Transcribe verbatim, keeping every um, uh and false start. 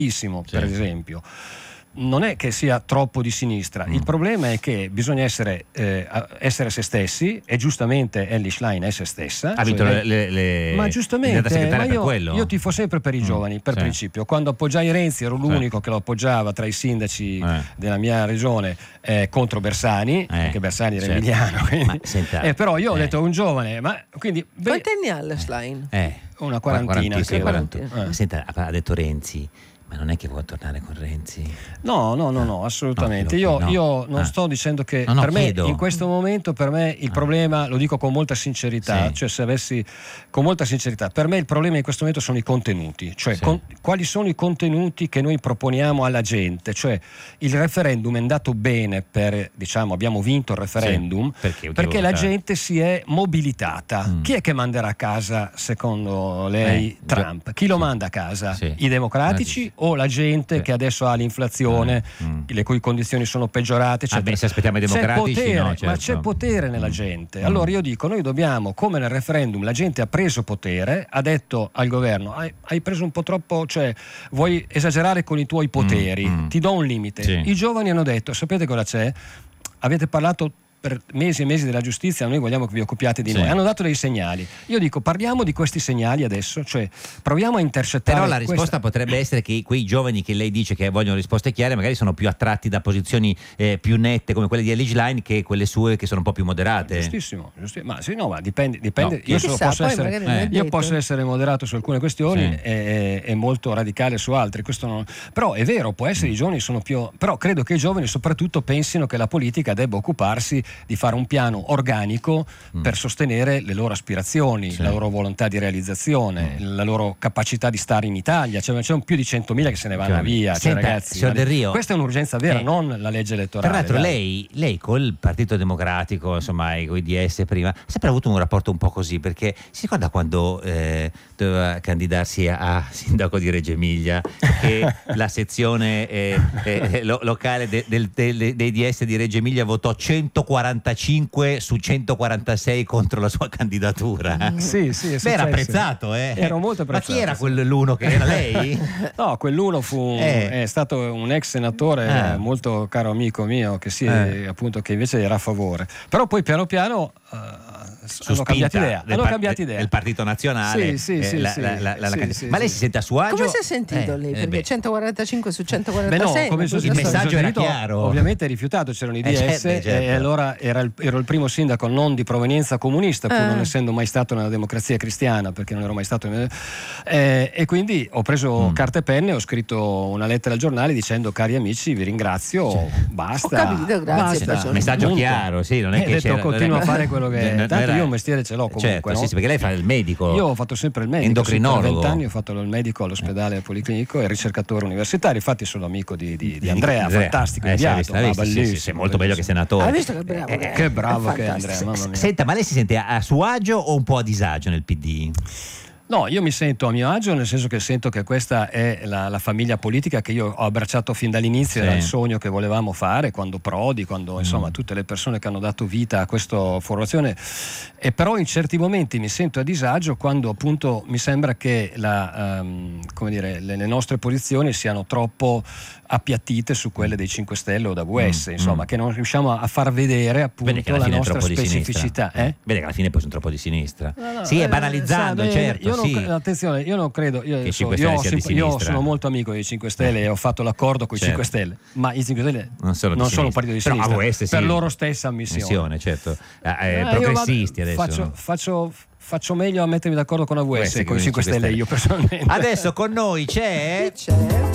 sì, per esempio, non è che sia troppo di sinistra. Mm. Il problema è che bisogna essere, eh, essere se stessi, e giustamente Elly Schlein è se stessa. Ha vinto cioè le, le, ma giustamente, ma io, per quello. io tifo sempre per i mm. giovani, per sì. principio. Quando appoggiai Renzi ero l'unico sì. che lo appoggiava tra i sindaci eh. della mia regione eh, contro Bersani, eh. perché Bersani era certo. emiliano. Ma, senta, eh, però io ho eh. detto un giovane, ma quindi quanti anni ha la Schlein? Eh. Una quarantina. Sì, quarantina. Eh. Senta, ha detto Renzi. Ma non è che vuoi tornare con Renzi? No, no, no, no, assolutamente. No, io, no. io non ah. sto dicendo che no, no, per me chiedo. in questo momento per me il ah. problema, lo dico con molta sincerità, sì. cioè se avessi con molta sincerità, per me il problema in questo momento sono i contenuti, cioè sì. con, quali sono i contenuti che noi proponiamo alla gente, cioè il referendum è andato bene per, diciamo, abbiamo vinto il referendum sì. perché, perché la gente si è mobilitata. Mm. Chi è che manderà a casa secondo lei eh, Trump? Chi lo sì. manda a casa? Sì. I democratici? Eh, o la gente sì. che adesso ha l'inflazione, mm. le cui condizioni sono peggiorate, ah, beh, se aspettiamo i democratici, c'è potere, no, certo. ma c'è potere nella mm. gente. Allora io dico, noi dobbiamo, come nel referendum, la gente ha preso potere, ha detto al governo, hai, hai preso un po' troppo, cioè vuoi esagerare con i tuoi poteri, mm. ti do un limite. Sì. I giovani hanno detto, sapete cosa c'è? Avete parlato per mesi e mesi della giustizia, noi vogliamo che vi occupiate di sì. noi. Hanno dato dei segnali. Io dico, parliamo di questi segnali adesso, cioè proviamo a intercettare. Però la risposta questa... potrebbe essere che quei giovani che lei dice che vogliono risposte chiare magari sono più attratti da posizioni eh, più nette come quelle di Elly Schlein che quelle sue che sono un po' più moderate. Giustissimo, giustissimo. Ma sì, no, ma dipende, dipende. No, io, chissà, posso essere, eh. io posso essere moderato su alcune questioni sì. e, e molto radicale su altre. Questo non... Però è vero, può essere mm. i giovani sono più. Però credo che i giovani soprattutto pensino che la politica debba occuparsi di fare un piano organico mm. per sostenere le loro aspirazioni, sì. la loro volontà di realizzazione, mm. la loro capacità di stare in Italia. Cioè, c'è un più di centomila che se ne vanno cioè, via. Senta, cioè, ragazzi, signor Del Rio, questa è un'urgenza vera, eh, non la legge elettorale. Tra l'altro, dai. lei, lei col Partito Democratico, insomma, e con i D S prima, ha sempre avuto un rapporto un po' così, perché si ricorda quando eh, doveva candidarsi a, a sindaco di Reggio Emilia e la sezione eh, eh, lo, locale de, del, del, dei D S di Reggio Emilia votò centoquarantacinque su centoquarantasei contro la sua candidatura. Mm. Sì, sì, è Beh, era apprezzato, eh. Era molto apprezzato. Ma chi era sì. quell'uno che era lei? No, quell'uno fu eh. è stato un ex senatore eh. molto caro amico mio che si eh. appunto che invece era a favore. Però poi piano piano uh, hanno cambiato idea. Hanno par- cambiato idea. Del Partito Nazionale. Sì, sì, sì, eh, la, sì, la, la, la, sì, la sì, ma lei sì. si sente a suo agio? Come si è sentito eh, lì? Eh, Perché beh. centoquarantacinque su centoquarantasei. Beh no, come il messaggio era chiaro. Ovviamente rifiutato, c'erano i D S eh, certo, certo. e allora era il, ero il primo sindaco non di provenienza comunista, pur eh. non essendo mai stato nella Democrazia Cristiana, perché non ero mai stato eh, e quindi ho preso mm. carta e penne, ho scritto una lettera al giornale dicendo: cari amici, vi ringrazio, cioè. basta. Ho capito, grazie. Basta. Messaggio Punto. chiaro, sì, non è eh, che detto, continua a fare quello che non, tanto era... io un mestiere ce l'ho comunque, certo, no? sì, sì, perché lei fa il medico. Io ho fatto sempre il medico, endocrinologo. Per vent'anni ho fatto il medico all'ospedale eh. policlinico e ricercatore universitario. Infatti sono amico di, di, di Andrea, Andrea, fantastico, eh, inviato, visto, ah, sì, sì, sì, molto meglio che senatore. Hai visto che bravo? Eh, che, che bravo è che è Andrea, mamma mia. Senta, ma lei si sente a suo agio o un po' a disagio nel P D? No, io mi sento a mio agio, nel senso che sento che questa è la, la famiglia politica che io ho abbracciato fin dall'inizio, sì. era il sogno che volevamo fare, quando Prodi, quando mm. insomma tutte le persone che hanno dato vita a questa formazione. E però in certi momenti mi sento a disagio quando appunto mi sembra che la, um, come dire, le, le nostre posizioni siano troppo appiattite su quelle dei cinque Stelle o da V S, mm. insomma, mm. che non riusciamo a far vedere appunto la nostra specificità. Eh? Vede che alla fine poi sono troppo di sinistra. No, no, sì, è eh, banalizzando, sa, certo. Io non, sì. Attenzione, io non credo. Io, che so, io, io, simp- io sono molto amico dei cinque Stelle eh. e ho fatto l'accordo con i certo. cinque Stelle, ma i cinque Stelle non sono, non sono un partito di sinistra, però A V S, sì. per loro stessa ammissione. Missione, certo. Eh, eh, eh, progressisti io, adesso. Faccio, no? faccio, faccio meglio a mettermi d'accordo con A V S e con i cinque Stelle io personalmente. Adesso con noi c'è. Chi c'è?